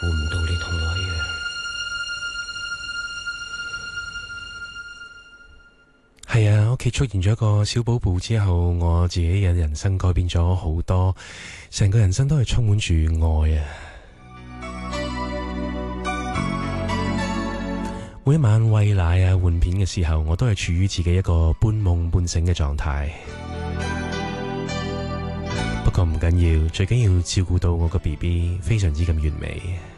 估唔到你同我一樣。係啊，屋企出現咗一個小寶寶之後，我自己嘅人生改變咗好多，成個人生都係充滿住愛啊！每一晚餵奶啊、換片嘅時候，我都係處於自己一個半夢半醒嘅狀態。不過唔緊要，最緊要照顧到我個 BB 非常之咁完美。